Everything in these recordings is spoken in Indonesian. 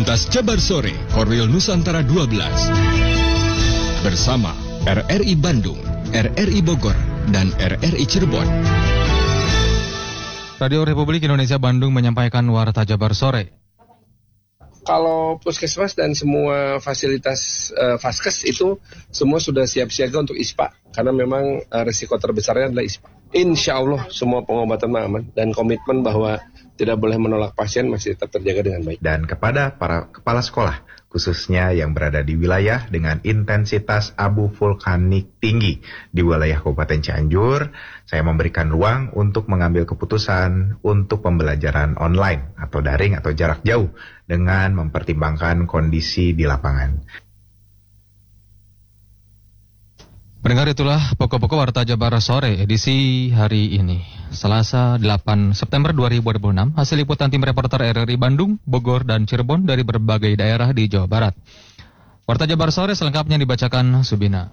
Fasilitas Jabar Sore, Korwil Nusantara 12. Bersama RRI Bandung, RRI Bogor, dan RRI Cirebon. Radio Republik Indonesia Bandung menyampaikan Warta Jabar Sore. Kalau puskesmas dan semua fasilitas Vaskes itu semua sudah siap siaga untuk ISPA, karena memang risiko terbesarnya adalah ISPA. Insya Allah semua pengobatan aman dan komitmen bahwa tidak boleh menolak pasien masih tetap terjaga dengan baik. Dan kepada para kepala sekolah, khususnya yang berada di wilayah dengan intensitas abu vulkanik tinggi di wilayah Kabupaten Cianjur, saya memberikan ruang untuk mengambil keputusan untuk pembelajaran online atau daring atau jarak jauh dengan mempertimbangkan kondisi di lapangan. Pendengar, itulah pokok-pokok Warta Jabar Sore edisi hari ini, Selasa 8 September 2026, hasil liputan tim reporter RRI Bandung, Bogor, dan Cirebon dari berbagai daerah di Jawa Barat. Warta Jabar Sore selengkapnya dibacakan Subina.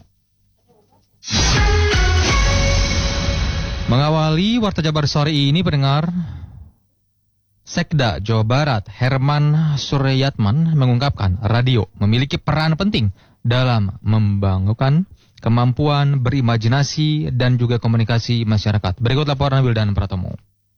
Mengawali Warta Jabar Sore ini, pendengar, Sekda Jawa Barat Herman Suryatman mengungkapkan radio memiliki peran penting dalam membangunkan kemampuan berimajinasi dan juga komunikasi masyarakat. Berikut laporan Wildan Pratomo.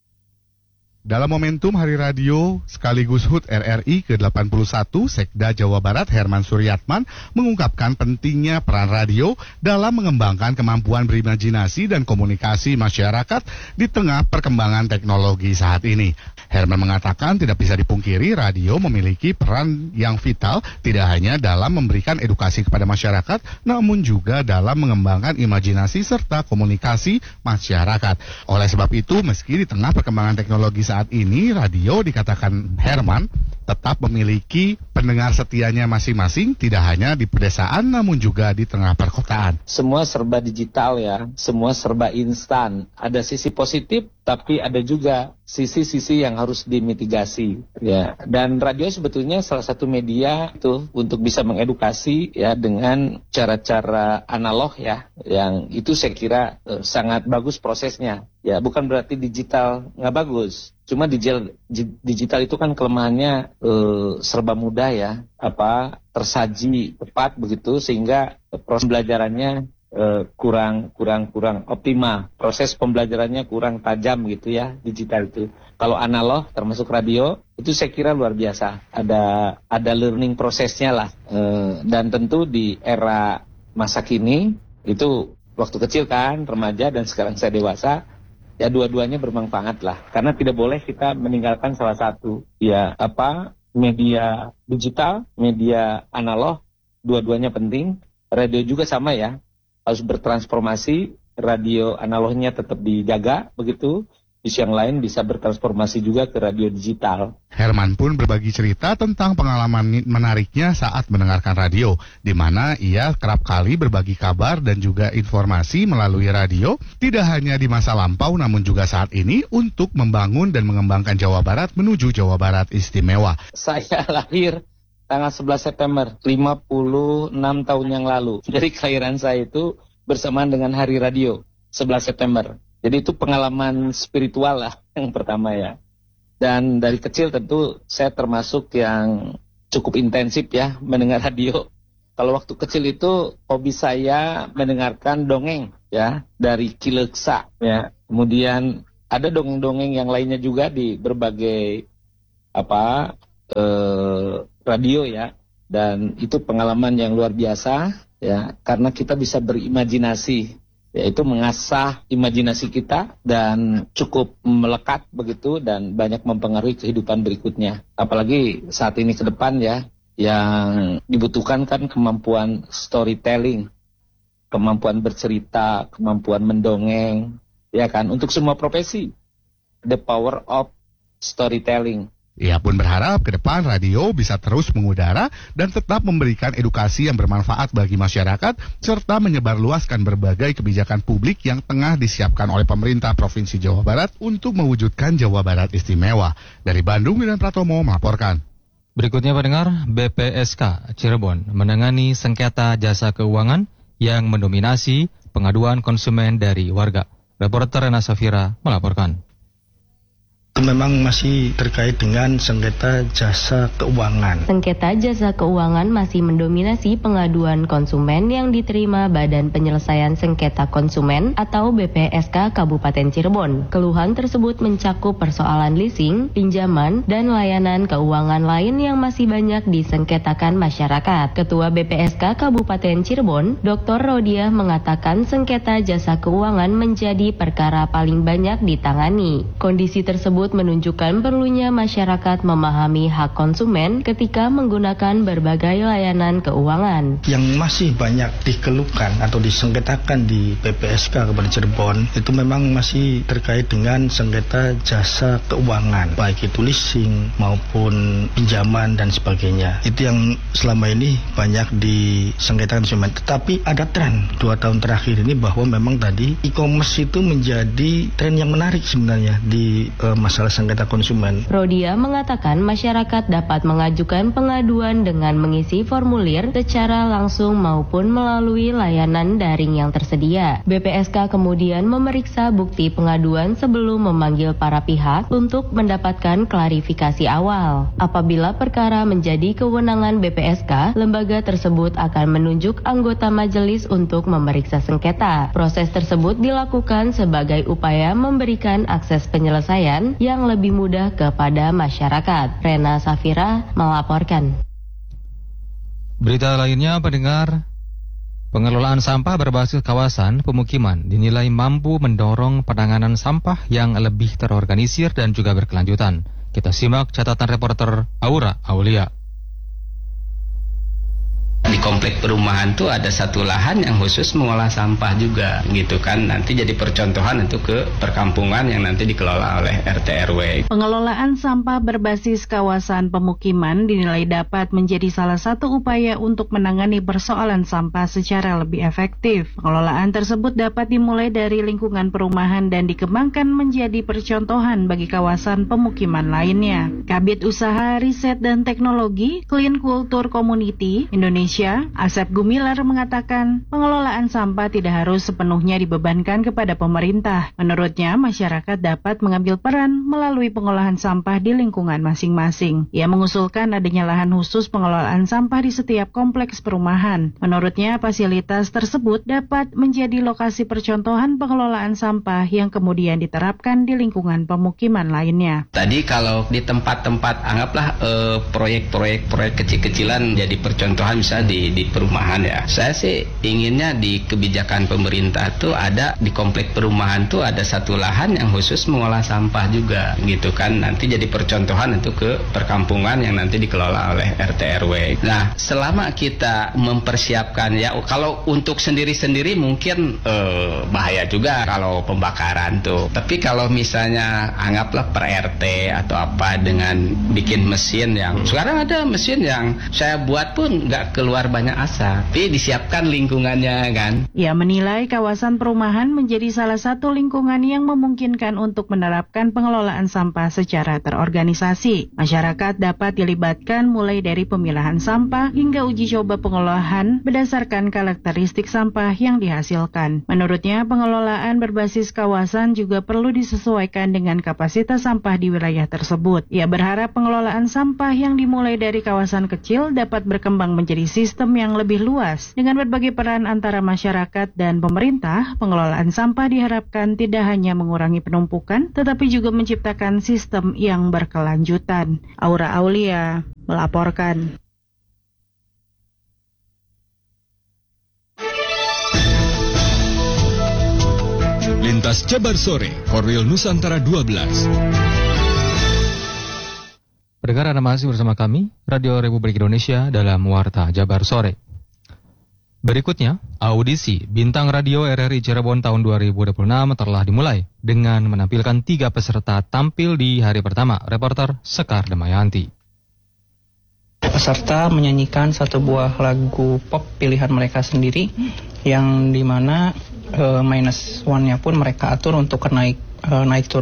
Dalam momentum Hari Radio sekaligus HUT RRI ke-81, Sekda Jawa Barat Herman Suryatman mengungkapkan pentingnya peran radio dalam mengembangkan kemampuan berimajinasi dan komunikasi masyarakat di tengah perkembangan teknologi saat ini. Herman mengatakan tidak bisa dipungkiri radio memiliki peran yang vital tidak hanya dalam memberikan edukasi kepada masyarakat, namun juga dalam mengembangkan imajinasi serta komunikasi masyarakat. Oleh sebab itu, meski di tengah perkembangan teknologi saat ini, radio dikatakan Herman tetap memiliki pendengar setianya masing-masing, tidak hanya di pedesaan namun juga di tengah perkotaan. Semua serba digital ya, semua serba instan. Ada sisi positif, tapi ada juga sisi-sisi yang harus dimitigasi ya. Dan radio sebetulnya salah satu media itu untuk bisa mengedukasi ya dengan cara-cara analog ya, yang itu saya kira sangat bagus prosesnya. Ya, bukan berarti digital nggak bagus. Cuma digital itu kan kelemahannya serba mudah ya, tersaji tepat begitu sehingga proses pembelajarannya kurang optimal. Proses pembelajarannya kurang tajam gitu ya, digital itu. Kalau analog termasuk radio itu saya kira luar biasa. Ada learning prosesnya lah. Dan tentu di era masa kini itu waktu kecil kan, remaja dan sekarang saya dewasa. Ya dua-duanya bermanfaat lah, karena tidak boleh kita meninggalkan salah satu. Ya media digital, media analog, dua-duanya penting. Radio juga sama ya, harus bertransformasi. Radio analognya tetap dijaga begitu. Di yang lain bisa bertransformasi juga ke radio digital. Herman pun berbagi cerita tentang pengalaman menariknya saat mendengarkan radio, di mana ia kerap kali berbagi kabar dan juga informasi melalui radio, tidak hanya di masa lampau namun juga saat ini untuk membangun dan mengembangkan Jawa Barat menuju Jawa Barat istimewa. Saya lahir tanggal 11 September, 56 tahun yang lalu. Jadi kelahiran saya itu bersamaan dengan Hari Radio, 11 September. Jadi itu pengalaman spiritual lah yang pertama ya. Dan dari kecil tentu saya termasuk yang cukup intensif ya mendengar radio. Kalau waktu kecil itu hobi saya mendengarkan dongeng ya dari Kileksa ya. Kemudian ada dongeng-dongeng yang lainnya juga di berbagai radio ya. Dan itu pengalaman yang luar biasa ya, karena kita bisa berimajinasi. Yaitu mengasah imajinasi kita dan cukup melekat begitu dan banyak mempengaruhi kehidupan berikutnya. Apalagi saat ini ke depan ya, yang dibutuhkan kan kemampuan storytelling, kemampuan bercerita, kemampuan mendongeng, ya kan, untuk semua profesi. The power of storytelling. Ia pun berharap ke depan radio bisa terus mengudara dan tetap memberikan edukasi yang bermanfaat bagi masyarakat serta menyebarluaskan berbagai kebijakan publik yang tengah disiapkan oleh pemerintah Provinsi Jawa Barat untuk mewujudkan Jawa Barat istimewa. Dari Bandung, Wildan Pratomo melaporkan. Berikutnya pendengar, BPSK Cirebon menangani sengketa jasa keuangan yang mendominasi pengaduan konsumen dari warga. Reporter Rena Safira melaporkan. Memang masih terkait dengan sengketa jasa keuangan. Sengketa jasa keuangan masih mendominasi pengaduan konsumen yang diterima Badan Penyelesaian Sengketa Konsumen atau BPSK Kabupaten Cirebon. Keluhan tersebut mencakup persoalan leasing, pinjaman, dan layanan keuangan lain yang masih banyak disengketakan masyarakat. Ketua BPSK Kabupaten Cirebon, Dr. Rodiah mengatakan sengketa jasa keuangan menjadi perkara paling banyak ditangani. Kondisi tersebut menunjukkan perlunya masyarakat memahami hak konsumen ketika menggunakan berbagai layanan keuangan. Yang masih banyak dikeluhkan atau disengketakan di PPSK Kabupaten Cirebon itu memang masih terkait dengan sengketa jasa keuangan, baik itu leasing maupun pinjaman dan sebagainya. Itu yang selama ini banyak disengketakan konsumen. Tetapi ada tren 2 tahun terakhir ini bahwa memang tadi e-commerce itu menjadi tren yang menarik sebenarnya di masalah sengketa konsumen. Rodiah mengatakan masyarakat dapat mengajukan pengaduan dengan mengisi formulir secara langsung maupun melalui layanan daring yang tersedia. BPSK kemudian memeriksa bukti pengaduan sebelum memanggil para pihak untuk mendapatkan klarifikasi awal. Apabila perkara menjadi kewenangan BPSK, lembaga tersebut akan menunjuk anggota majelis untuk memeriksa sengketa. Proses tersebut dilakukan sebagai upaya memberikan akses penyelesaian yang lebih mudah kepada masyarakat. Rena Safira melaporkan. Berita lainnya, pendengar, pengelolaan sampah berbasis kawasan pemukiman dinilai mampu mendorong penanganan sampah yang lebih terorganisir dan juga berkelanjutan. Kita simak catatan reporter Aura Aulia. Di komplek perumahan tuh ada satu lahan yang khusus mengolah sampah juga gitu kan. Nanti jadi percontohan untuk ke perkampungan yang nanti dikelola oleh RT RW. Pengelolaan sampah berbasis kawasan pemukiman dinilai dapat menjadi salah satu upaya untuk menangani persoalan sampah secara lebih efektif. Pengelolaan tersebut dapat dimulai dari lingkungan perumahan dan dikembangkan menjadi percontohan bagi kawasan pemukiman lainnya. Kabid Usaha Riset dan Teknologi Clean Culture Community Indonesia Asep Gumilar mengatakan pengelolaan sampah tidak harus sepenuhnya dibebankan kepada pemerintah. Menurutnya, masyarakat dapat mengambil peran melalui pengolahan sampah di lingkungan masing-masing. Ia mengusulkan adanya lahan khusus pengelolaan sampah di setiap kompleks perumahan. Menurutnya, fasilitas tersebut dapat menjadi lokasi percontohan pengelolaan sampah yang kemudian diterapkan di lingkungan pemukiman lainnya. Tadi kalau di tempat-tempat anggaplah proyek kecil-kecilan jadi percontohan misalnya di perumahan ya. Saya sih inginnya di kebijakan pemerintah tuh ada di komplek perumahan tuh ada satu lahan yang khusus mengolah sampah juga gitu kan. Nanti jadi percontohan untuk ke perkampungan yang nanti dikelola oleh RT RW. Nah, selama kita mempersiapkan ya, kalau untuk sendiri-sendiri mungkin bahaya juga kalau pembakaran tuh. Tapi kalau misalnya anggaplah per RT atau apa dengan bikin mesin yang sekarang ada mesin yang saya buat pun nggak keluar banyak asap, tapi disiapkan lingkungannya kan. Ia menilai kawasan perumahan menjadi salah satu lingkungan yang memungkinkan untuk menerapkan pengelolaan sampah secara terorganisasi. Masyarakat dapat dilibatkan mulai dari pemilahan sampah hingga uji coba pengolahan berdasarkan karakteristik sampah yang dihasilkan. Menurutnya, pengelolaan berbasis kawasan juga perlu disesuaikan dengan kapasitas sampah di wilayah tersebut. Ia berharap pengelolaan sampah yang dimulai dari kawasan kecil dapat berkembang menjadi sistem yang lebih luas. Dengan berbagai peran antara masyarakat dan pemerintah, pengelolaan sampah diharapkan tidak hanya mengurangi penumpukan, tetapi juga menciptakan sistem yang berkelanjutan. Aura Aulia melaporkan. Lintas Jabar Sore, Korwil Nusantara 12. Pendengar, Anda masih bersama kami, Radio Republik Indonesia dalam Warta Jabar Sore. Berikutnya, audisi Bintang Radio RRI Cirebon tahun 2026 telah dimulai dengan menampilkan 3 peserta tampil di hari pertama. Reporter Sekar Damayanti. Peserta menyanyikan satu buah lagu pop pilihan mereka sendiri, yang dimana minus one-nya pun mereka atur untuk naik turun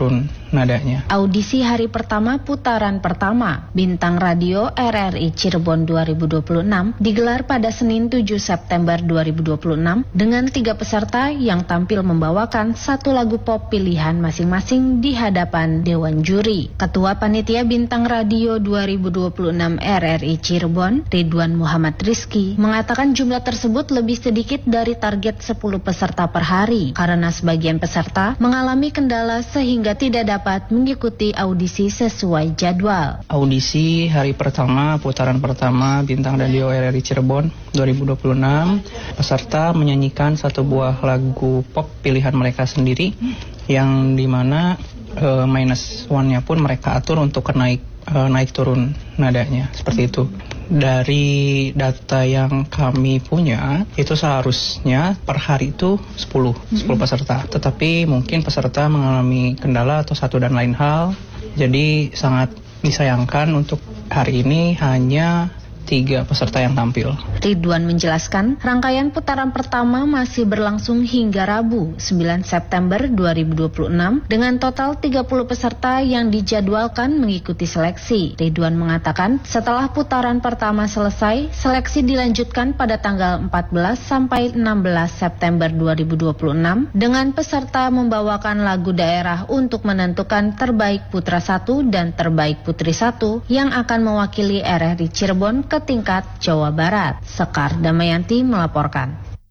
nadanya. Audisi hari pertama putaran pertama Bintang Radio RRI Cirebon 2026 digelar pada Senin 7 September 2026 dengan 3 peserta yang tampil membawakan satu lagu pop pilihan masing-masing di hadapan Dewan Juri. Ketua Panitia Bintang Radio 2026 RRI Cirebon, Ridwan Muhammad Rizky, mengatakan jumlah tersebut lebih sedikit dari target 10 peserta per hari karena sebagian peserta mengalami kendala sehingga tidak dapat mengikuti audisi sesuai jadwal. Audisi hari pertama, putaran pertama Bintang Radio RRI Cirebon 2026, peserta menyanyikan satu buah lagu pop pilihan mereka sendiri yang dimana minus one-nya pun mereka atur untuk naik turun nadanya, seperti itu. Dari data yang kami punya, itu seharusnya per hari itu 10 peserta. Tetapi mungkin peserta mengalami kendala atau satu dan lain hal. Jadi sangat disayangkan untuk hari ini hanya 3 peserta yang tampil. Ridwan menjelaskan, rangkaian putaran pertama masih berlangsung hingga Rabu 9 September 2026 dengan total 30 peserta yang dijadwalkan mengikuti seleksi. Ridwan mengatakan, setelah putaran pertama selesai, seleksi dilanjutkan pada tanggal 14 sampai 16 September 2026 dengan peserta membawakan lagu daerah untuk menentukan terbaik putra 1 dan terbaik putri 1 yang akan mewakili RRI Cirebon ke tingkat Jawa Barat. Sekar Damayanti melaporkan.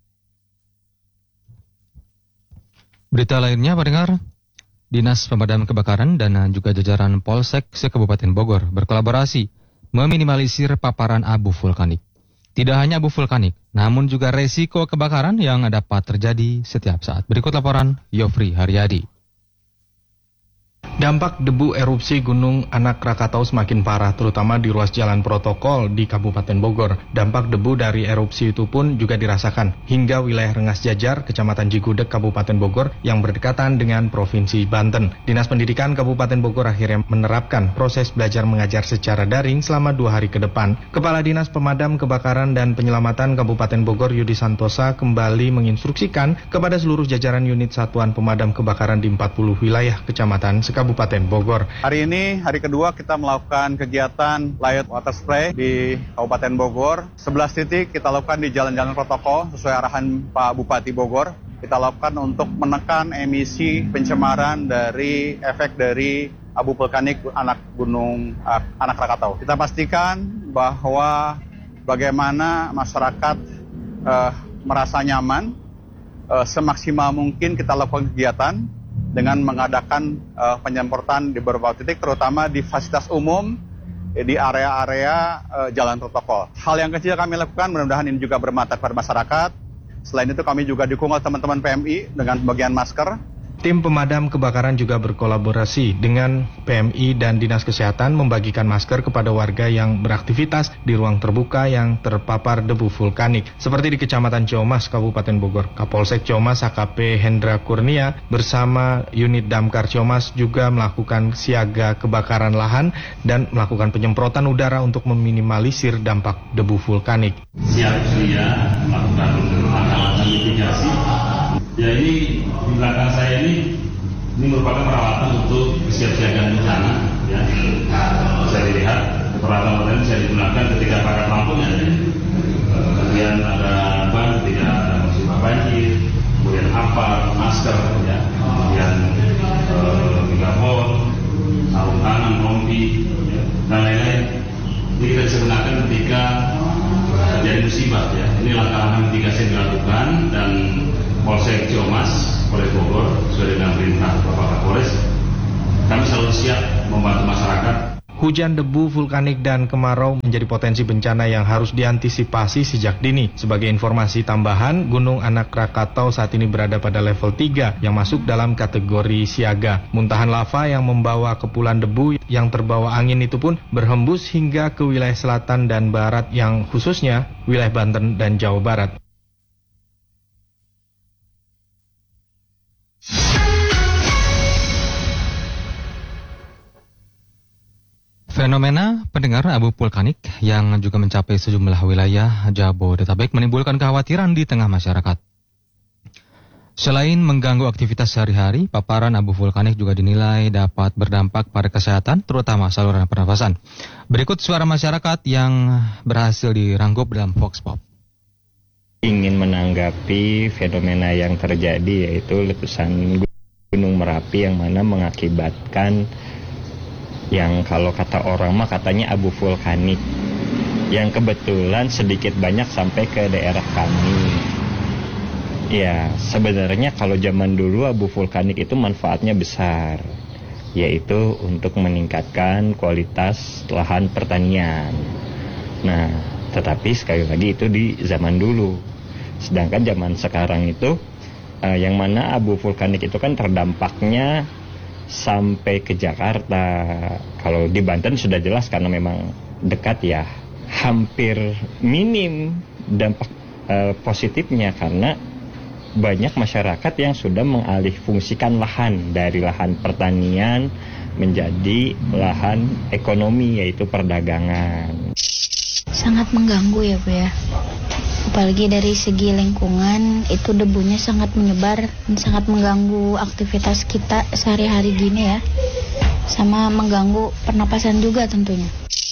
Berita lainnya, pendengar, Dinas Pemadam Kebakaran dan juga jajaran Polsek se-Kabupaten Bogor berkolaborasi meminimalisir paparan abu vulkanik. Tidak hanya abu vulkanik, namun juga resiko kebakaran yang dapat terjadi setiap saat. Berikut laporan Yofri Haryadi. Dampak debu erupsi Gunung Anak Rakatau semakin parah, terutama di ruas jalan protokol di Kabupaten Bogor. Dampak debu dari erupsi itu pun juga dirasakan hingga wilayah Rengas Jajar, Kecamatan Cigudeg, Kabupaten Bogor yang berdekatan dengan Provinsi Banten. Dinas Pendidikan Kabupaten Bogor akhirnya menerapkan proses belajar mengajar secara daring selama 2 hari ke depan. Kepala Dinas Pemadam Kebakaran dan Penyelamatan Kabupaten Bogor, Yudi Santosa, kembali menginstruksikan kepada seluruh jajaran unit Satuan Pemadam Kebakaran di 40 wilayah Kecamatan Kabupaten Bogor. Hari ini, hari kedua kita melakukan kegiatan light water spray di Kabupaten Bogor. 11 titik kita lakukan di jalan-jalan protokol sesuai arahan Pak Bupati Bogor. Kita lakukan untuk menekan emisi pencemaran dari efek dari abu vulkanik Gunung Anak Rakatau. Kita pastikan bahwa bagaimana masyarakat merasa nyaman, semaksimal mungkin kita lakukan kegiatan dengan mengadakan penyemprotan di beberapa titik, terutama di fasilitas umum, di area-area jalan protokol. Hal yang kecil kami lakukan, mudah-mudahan ini juga bermanfaat pada masyarakat. Selain itu kami juga dukung oleh teman-teman PMI dengan pembagian masker. Tim pemadam kebakaran juga berkolaborasi dengan PMI dan Dinas Kesehatan membagikan masker kepada warga yang beraktivitas di ruang terbuka yang terpapar debu vulkanik. Seperti di Kecamatan Ciamas, Kabupaten Bogor. Kapolsek Ciamas AKP Hendra Kurnia bersama unit Damkar Ciamas juga melakukan siaga kebakaran lahan dan melakukan penyemprotan udara untuk meminimalisir dampak debu vulkanik. Siap sedia melakukan langkah-langkah mitigasi. Ya, ini di belakang saya ini merupakan peralatan untuk kesiapsiagaan bencana. Ya, bisa dilihat peralatan bisa digunakan ketika padam lampunya. Kemudian ada ban ketika ada musibah banjir, kemudian apar, masker, ya, kemudian megafon, sarung tangan, rompi, ya, dan lain-lain. Ini kita bisa gunakan ketika terjadi musibah. Ya, ini langkah-langkah mitigasi yang dilakukan dan Polsek Ciamas, Polres Bogor, sesuai dengan perintah Bapak Kapolres, kami selalu siap membantu masyarakat. Hujan debu vulkanik dan kemarau menjadi potensi bencana yang harus diantisipasi sejak dini. Sebagai informasi tambahan, Gunung Anak Rakatau saat ini berada pada level 3 yang masuk dalam kategori siaga. Muntahan lava yang membawa kepulan debu yang terbawa angin itu pun berhembus hingga ke wilayah selatan dan barat yang khususnya wilayah Banten dan Jawa Barat. Fenomena pendengar abu vulkanik yang juga mencapai sejumlah wilayah Jabodetabek menimbulkan kekhawatiran di tengah masyarakat. Selain mengganggu aktivitas sehari-hari, paparan abu vulkanik juga dinilai dapat berdampak pada kesehatan, terutama saluran pernafasan. Berikut suara masyarakat yang berhasil dirangkup dalam Vox Pop. Ingin menanggapi fenomena yang terjadi, yaitu letusan Gunung Merapi yang mana mengakibatkan yang kalau kata orang mah katanya abu vulkanik, yang kebetulan sedikit banyak sampai ke daerah kami. Ya, sebenarnya kalau zaman dulu abu vulkanik itu manfaatnya besar, yaitu untuk meningkatkan kualitas lahan pertanian. Nah, tetapi sekali lagi itu di zaman dulu. Sedangkan zaman sekarang itu, yang mana abu vulkanik itu kan terdampaknya sampai ke Jakarta. Kalau di Banten sudah jelas karena memang dekat ya, hampir minim dampak positifnya karena banyak masyarakat yang sudah mengalih fungsikan lahan dari lahan pertanian menjadi lahan ekonomi, yaitu perdagangan. Sangat mengganggu ya Bu ya. Apalagi dari segi lingkungan itu debunya sangat menyebar dan sangat mengganggu aktivitas kita sehari-hari gini ya. Sama mengganggu pernapasan juga tentunya.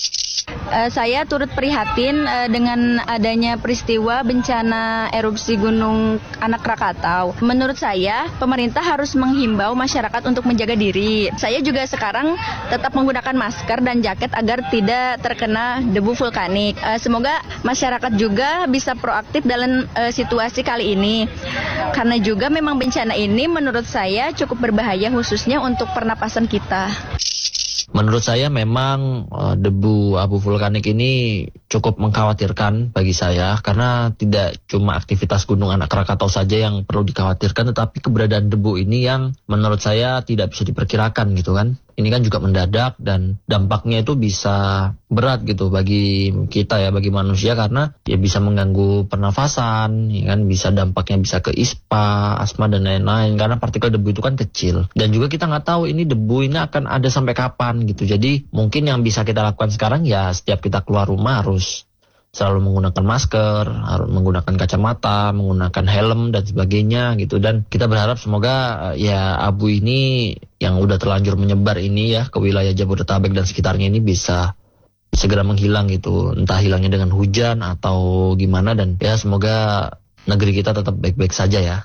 Saya turut prihatin dengan adanya peristiwa bencana erupsi Gunung Anak Rakatau. Menurut saya, pemerintah harus menghimbau masyarakat untuk menjaga diri. Saya juga sekarang tetap menggunakan masker dan jaket agar tidak terkena debu vulkanik. Semoga masyarakat juga bisa proaktif dalam situasi kali ini. Karena juga memang bencana ini menurut saya cukup berbahaya khususnya untuk pernapasan kita. Menurut saya memang debu abu vulkanik ini cukup mengkhawatirkan bagi saya karena tidak cuma aktivitas Gunung Anak Rakatau saja yang perlu dikhawatirkan, tetapi keberadaan debu ini yang menurut saya tidak bisa diperkirakan gitu kan. Ini kan juga mendadak dan dampaknya itu bisa berat gitu bagi kita ya, bagi manusia karena ya bisa mengganggu pernafasan, ya kan, bisa dampaknya bisa ke ISPA, asma dan lain-lain karena partikel debu itu kan kecil. Dan juga kita nggak tahu ini debu ini akan ada sampai kapan gitu. Jadi mungkin yang bisa kita lakukan sekarang ya setiap kita keluar rumah harus selalu menggunakan masker, harus menggunakan kacamata, menggunakan helm dan sebagainya gitu. Dan kita berharap semoga ya abu ini yang udah terlanjur menyebar ini ya ke wilayah Jabodetabek dan sekitarnya ini bisa segera menghilang gitu. Entah hilangnya dengan hujan atau gimana, dan ya semoga negeri kita tetap baik-baik saja ya.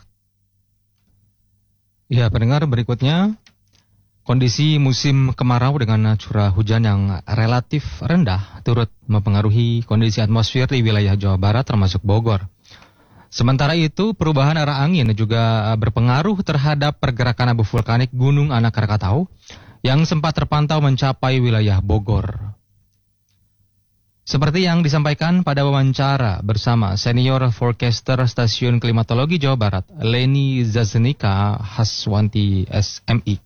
Ya, pendengar, berikutnya kondisi musim kemarau dengan curah hujan yang relatif rendah turut mempengaruhi kondisi atmosfer di wilayah Jawa Barat termasuk Bogor. Sementara itu, perubahan arah angin juga berpengaruh terhadap pergerakan abu vulkanik Gunung Anak Rakatau yang sempat terpantau mencapai wilayah Bogor. Seperti yang disampaikan pada wawancara bersama senior forecaster Stasiun Klimatologi Jawa Barat, Leni Zaznika Haswanti SMI.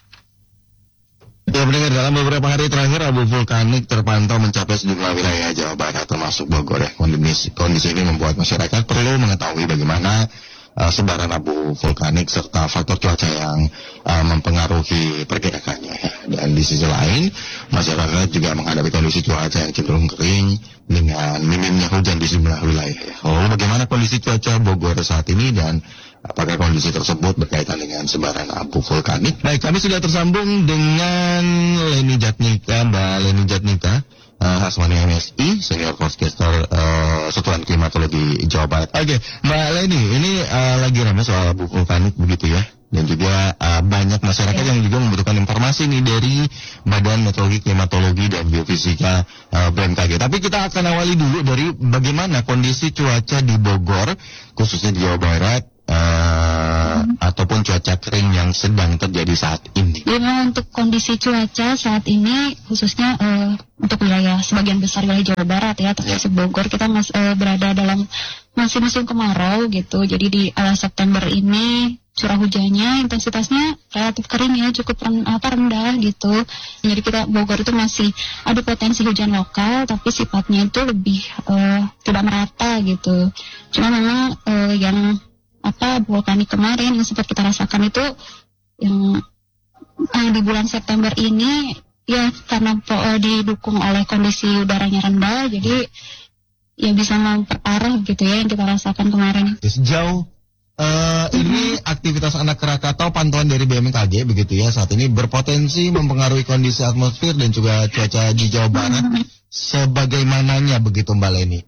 Ya, mendengar dalam beberapa hari terakhir abu vulkanik terpantau mencapai sejumlah wilayah Jawa Barat termasuk Bogor ya. Kondisi ini membuat masyarakat perlu mengetahui bagaimana sebaran abu vulkanik serta faktor cuaca yang mempengaruhi pergerakannya ya. Dan di sisi lain masyarakat juga menghadapi kondisi cuaca yang cenderung kering dengan minimnya hujan di sejumlah wilayah ya. Lalu bagaimana kondisi cuaca Bogor saat ini dan apakah kondisi tersebut berkaitan dengan sebaran abu vulkanik? Baik, kami sudah tersambung dengan Leni Jatnika, Mbak Leni Jatnika, Haswani MSI, senior forecaster Satuan Klimatologi Jawa Barat. Oke, Mbak Leni, ini lagi ramai soal abu vulkanik begitu ya, dan juga banyak masyarakat yang juga membutuhkan informasi nih dari Badan Meteorologi, Klimatologi dan Geofisika BMKG. Tapi kita akan awali dulu dari bagaimana kondisi cuaca di Bogor, khususnya di Jawa Barat. Ataupun cuaca kering yang sedang terjadi saat ini. Memang untuk kondisi cuaca saat ini khususnya untuk wilayah sebagian besar wilayah Jawa Barat ya, termasuk Bogor, kita berada dalam masih musim kemarau gitu. Jadi di awal September ini curah hujannya intensitasnya relatif kering ya, cukup rendah gitu. Jadi kita Bogor itu masih ada potensi hujan lokal, tapi sifatnya itu lebih tidak merata gitu. Cuma memang yang vulkanik kemarin yang sempat kita rasakan itu yang di bulan September ini ya, karena didukung oleh kondisi udaranya rendah, jadi ya bisa memperparah gitu ya yang kita rasakan kemarin. Sejauh Ini aktivitas anak Krakatau pantauan dari BMKG begitu ya saat ini berpotensi mempengaruhi kondisi atmosfer dan juga cuaca di Jawa Barat. Sebagaimananya begitu Mbak Leni?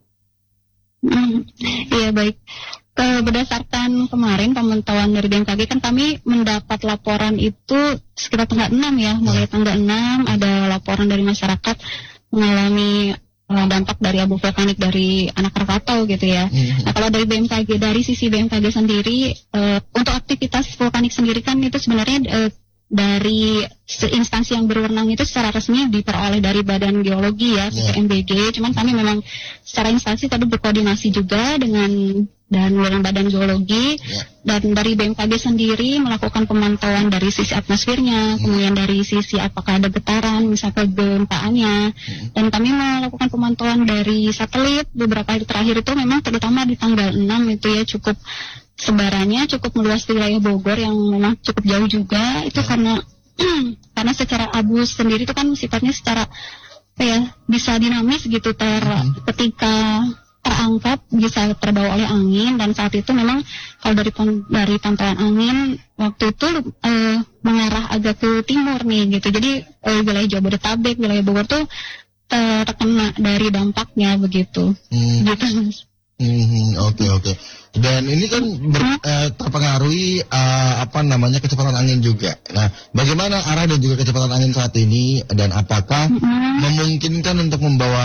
Iya baik. Berdasarkan kemarin pemantauan dari BMKG kan kami mendapat laporan itu sekitar tanggal 6 ya. Mulai tanggal 6 ada laporan dari masyarakat mengalami dampak dari abu vulkanik dari anak Krakatau gitu ya. Nah kalau dari BMKG, dari sisi BMKG sendiri, untuk aktivitas vulkanik sendiri kan itu sebenarnya dari instansi yang berwenang itu secara resmi diperoleh dari Badan Geologi ya, BMKG. Cuman kami memang secara instansi tadi berkoordinasi juga dengan Badan Geologi dan dari BMKG sendiri melakukan pemantauan dari sisi atmosfernya, kemudian dari sisi apakah ada getaran, misalkan kegempaannya, dan kami melakukan pemantauan dari satelit beberapa hari terakhir itu memang terutama di tanggal 6 itu ya cukup sebarannya cukup meluas di wilayah Bogor yang memang cukup jauh juga itu karena secara abu sendiri itu kan sifatnya secara bisa dinamis gitu ketika terangkat bisa terbawa oleh angin dan saat itu memang kalau dari pantauan angin waktu itu mengarah agak ke timur nih gitu. Jadi wilayah Jabodetabek, wilayah Bogor tuh terkena dari dampaknya begitu. Gitu. Oke. Dan ini kan terpengaruhi kecepatan angin juga. Nah, bagaimana arah dan juga kecepatan angin saat ini dan apakah memungkinkan untuk membawa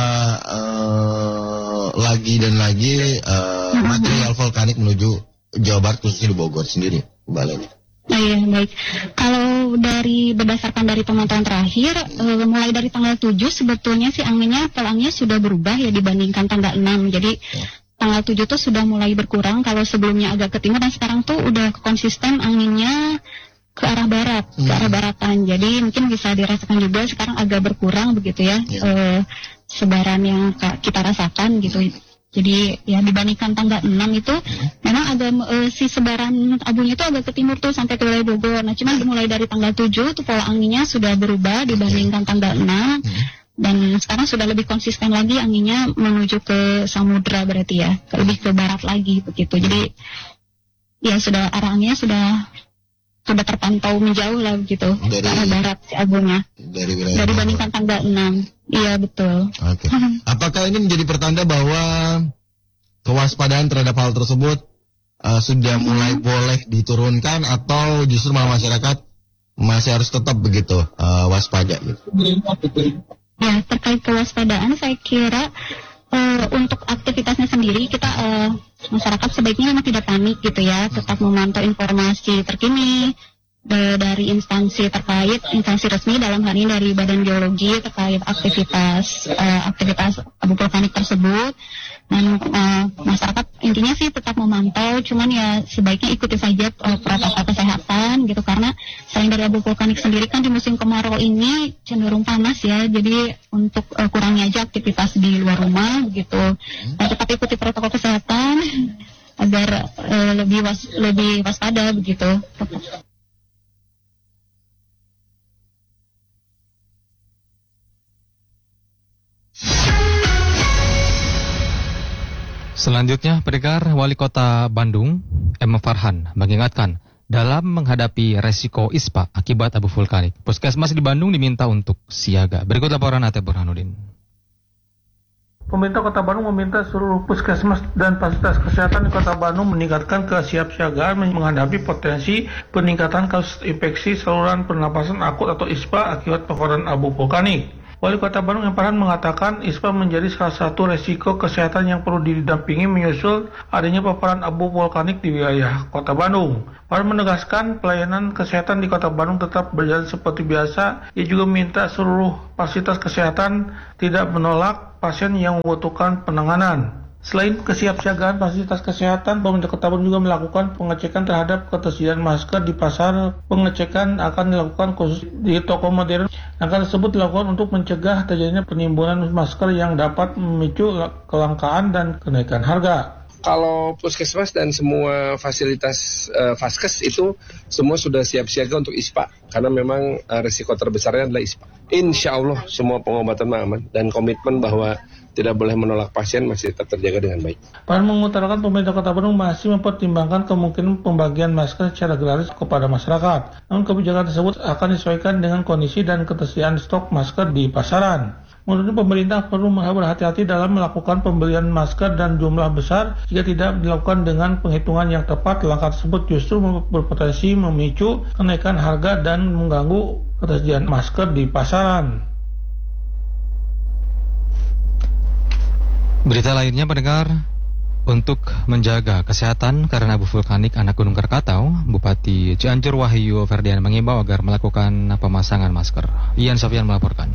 lagi dan lagi material vulkanik menuju Jawa Barat khususnya di Bogor sendiri, Mbak Leni? Iya, baik. Kalau berdasarkan dari pemantauan terakhir, mulai dari tanggal 7 sebetulnya sih polanya sudah berubah ya dibandingkan tanggal 6. Jadi tanggal 7 tuh sudah mulai berkurang kalau sebelumnya agak ke timur dan sekarang tuh udah konsisten anginnya ke arah barat, ke arah baratan. Jadi mungkin bisa dirasakan juga sekarang agak berkurang begitu ya. Sebaran yang kita rasakan gitu. Jadi ya dibandingkan tanggal 6 itu memang agak si sebaran abunya itu agak ke timur tuh sampai ke wilayah Bogor. Nah cuman dimulai dari tanggal 7 tuh pola anginnya sudah berubah dibandingkan tanggal 6 dan sekarang sudah lebih konsisten lagi anginnya menuju ke samudra berarti ya, lebih ke barat lagi begitu. Jadi ya sudah arah anginnya sudah terpantau menjauh lah begitu ke arah barat si abunya dari bandingkan tanggal 6. Iya betul. Oke. Apakah ini menjadi pertanda bahwa kewaspadaan terhadap hal tersebut sudah mulai boleh diturunkan atau justru malah masyarakat masih harus tetap begitu waspada gitu? Ya terkait kewaspadaan saya kira untuk aktivitasnya sendiri kita masyarakat sebaiknya memang tidak panik gitu ya, tetap memantau informasi terkini dari instansi terkait, instansi resmi dalam hal ini dari Badan Geologi terkait aktivitas abu vulkanik tersebut dan masyarakat intinya sih tetap memantau, cuman ya sebaiknya ikuti saja protokol kesehatan gitu karena selain dari abu vulkanik sendiri kan di musim kemarau ini cenderung panas ya, jadi untuk kurangi aja aktivitas di luar rumah gitu dan tetap ikuti protokol kesehatan agar lebih waspada begitu. Selanjutnya, pendengar, Wali Kota Bandung, M. Farhan, mengingatkan dalam menghadapi resiko ISPA akibat abu vulkanik, Puskesmas di Bandung diminta untuk siaga. Berikut laporan Ate Burhanuddin. Pemerintah Kota Bandung meminta seluruh puskesmas dan fasilitas kesehatan di Kota Bandung meningkatkan kesiapsiagaan menghadapi potensi peningkatan kasus infeksi saluran pernapasan akut atau ISPA akibat paparan abu vulkanik. Wali Kota Bandung M. Farhan mengatakan ISPA menjadi salah satu resiko kesehatan yang perlu didampingi menyusul adanya paparan abu vulkanik di wilayah Kota Bandung. Farhan menegaskan pelayanan kesehatan di Kota Bandung tetap berjalan seperti biasa. Ia juga minta seluruh fasilitas kesehatan tidak menolak pasien yang membutuhkan penanganan. Selain kesiapsiagaan fasilitas kesehatan, pemerintah Kota Bandung juga melakukan pengecekan terhadap ketersediaan masker di pasar. Pengecekan akan dilakukan khusus di toko modern. Langkah tersebut dilakukan untuk mencegah terjadinya penimbunan masker yang dapat memicu kelangkaan dan kenaikan harga. Kalau puskesmas dan semua fasilitas Vaskes itu semua sudah siap siaga untuk ISPA, karena memang risiko terbesarnya adalah ISPA. Insya Allah semua pengobatan aman dan komitmen bahwa tidak boleh menolak pasien masih tetap terjaga dengan baik. Pan mengutarakan pemerintah Kota Bandung masih mempertimbangkan kemungkinan pembagian masker secara gratis kepada masyarakat. Namun kebijakan tersebut akan disesuaikan dengan kondisi dan ketersediaan stok masker di pasaran. Menurut pemerintah perlu berhati-hati dalam melakukan pembelian masker dan jumlah besar jika tidak dilakukan dengan penghitungan yang tepat. Langkah tersebut justru berpotensi memicu kenaikan harga dan mengganggu ketersediaan masker di pasaran. Berita lainnya pendengar, untuk menjaga kesehatan karena abu vulkanik anak Gunung Krakatau, Bupati Cianjur Wahyu Ferdian mengimbau agar melakukan pemasangan masker. Ian Sofian melaporkan.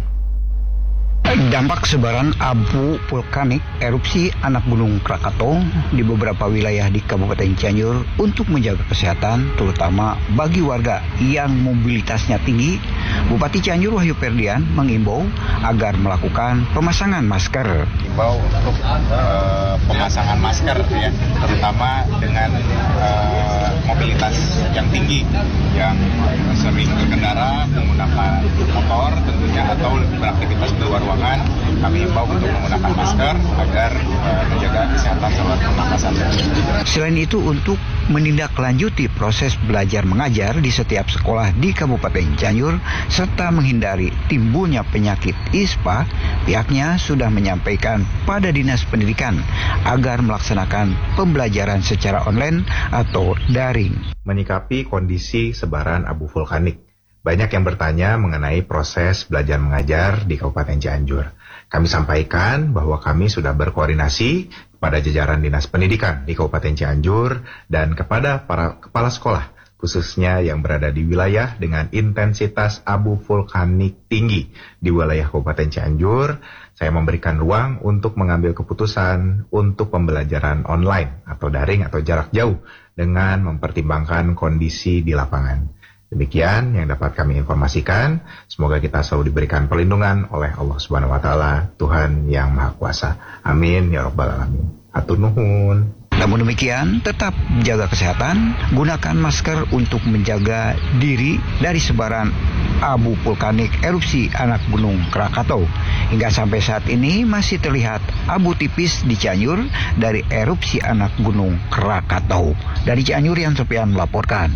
Dampak sebaran abu vulkanik erupsi anak Gunung Krakatau di beberapa wilayah di Kabupaten Cianjur untuk menjaga kesehatan terutama bagi warga yang mobilitasnya tinggi, Bupati Cianjur Wahyu Ferdian mengimbau agar melakukan pemasangan masker. Imbau untuk pemasangan masker ya, terutama dengan mobilitas yang tinggi, yang sering berkendara menggunakan motor tentunya atau beraktivitas di luar ruangan. Kami imbau untuk menggunakan masker agar menjaga kesehatan saluran pernapasan. Selain itu, untuk menindaklanjuti proses belajar mengajar di setiap sekolah di Kabupaten Cianjur serta menghindari timbulnya penyakit ISPA, pihaknya sudah menyampaikan pada Dinas Pendidikan agar melaksanakan pembelajaran secara online atau daring. Menyikapi kondisi sebaran abu vulkanik, banyak yang bertanya mengenai proses belajar mengajar di Kabupaten Cianjur. Kami sampaikan bahwa kami sudah berkoordinasi kepada jajaran Dinas Pendidikan di Kabupaten Cianjur dan kepada para kepala sekolah, khususnya yang berada di wilayah dengan intensitas abu vulkanik tinggi di wilayah Kabupaten Cianjur. Saya memberikan ruang untuk mengambil keputusan untuk pembelajaran online atau daring atau jarak jauh dengan mempertimbangkan kondisi di lapangan. Demikian yang dapat kami informasikan. Semoga kita selalu diberikan perlindungan oleh Allah Subhanahu wa taala, Tuhan yang Maha Kuasa. Amin ya rabbal alamin. Hatur nuhun. Namun demikian, tetap jaga kesehatan, gunakan masker untuk menjaga diri dari sebaran abu vulkanik erupsi anak Gunung Krakatau. Hingga sampai saat ini masih terlihat abu tipis di Cianjur dari erupsi anak Gunung Krakatau. Dari Cianjur, Ian Sofian melaporkan.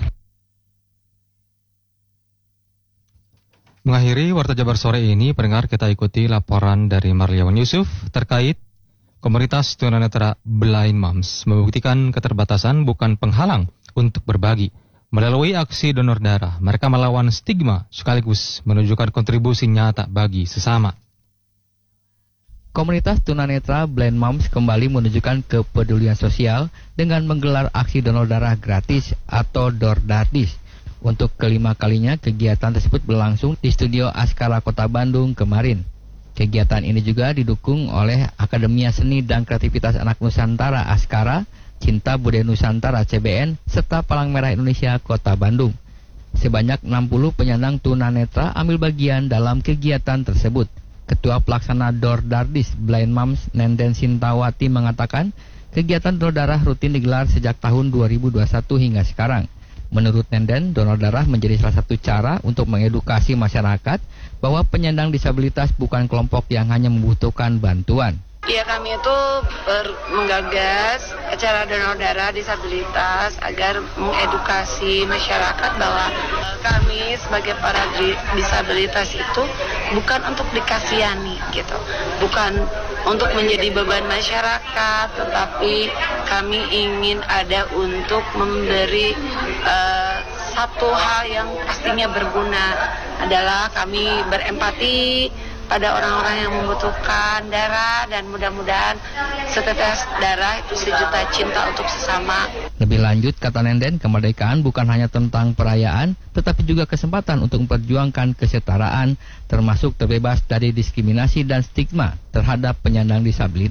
Mengakhiri Warta Jabar sore ini, pendengar, kita ikuti laporan dari Marliawan Yusuf terkait komunitas tunanetra Blind Moms membuktikan keterbatasan bukan penghalang untuk berbagi. Melalui aksi donor darah, mereka melawan stigma sekaligus menunjukkan kontribusi nyata bagi sesama. Komunitas tunanetra Blind Moms kembali menunjukkan kepedulian sosial dengan menggelar aksi donor darah gratis atau DoorDardis. Untuk kelima kalinya kegiatan tersebut berlangsung di Studio Askara Kota Bandung kemarin. Kegiatan ini juga didukung oleh Akademia Seni dan Kreativitas Anak Nusantara Askara, Cinta Budaya Nusantara CBN, serta Palang Merah Indonesia Kota Bandung. Sebanyak 60 penyandang tunanetra ambil bagian dalam kegiatan tersebut. Ketua Pelaksana DoorDardis Blind Moms Nenden Sintawati mengatakan kegiatan donor darah rutin digelar sejak tahun 2021 hingga sekarang. Menurut Nenden, donor darah menjadi salah satu cara untuk mengedukasi masyarakat bahwa penyandang disabilitas bukan kelompok yang hanya membutuhkan bantuan. Ya, kami itu menggagas acara donor darah disabilitas agar mengedukasi masyarakat bahwa kami sebagai para disabilitas itu bukan untuk dikasihani gitu, bukan untuk menjadi beban masyarakat, tetapi kami ingin ada untuk memberi satu hal yang pastinya berguna adalah kami berempati pada orang-orang yang membutuhkan darah dan mudah-mudahan setetes darah itu sejuta cinta untuk sesama. Lebih lanjut, kata Nenden, kemerdekaan bukan hanya tentang perayaan, tetapi juga kesempatan untuk memperjuangkan kesetaraan, termasuk terbebas dari diskriminasi dan stigma terhadap penyandang disabilitas.